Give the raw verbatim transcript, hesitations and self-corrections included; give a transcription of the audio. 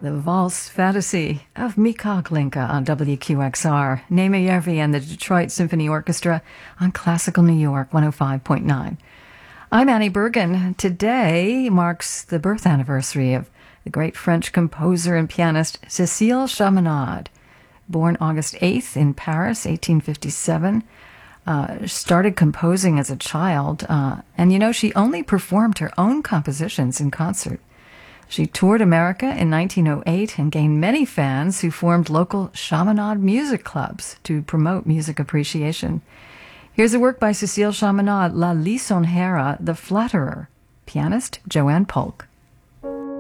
The Valse Fantasy of Mika Glinka on W Q X R, Nema Järvi and the Detroit Symphony Orchestra on Classical New York one oh five point nine. I'm Annie Bergen. Today marks the birth anniversary of the great French composer and pianist Cécile Chaminade. Born August eighth in Paris, eighteen fifty-seven, uh, started composing as a child, uh, and you know, she only performed her own compositions in concert. She toured America in nineteen oh eight and gained many fans who formed local Chaminade music clubs to promote music appreciation. Here's a work by Cécile Chaminade, La Lisonjera, The Flatterer, pianist Joanne Polk.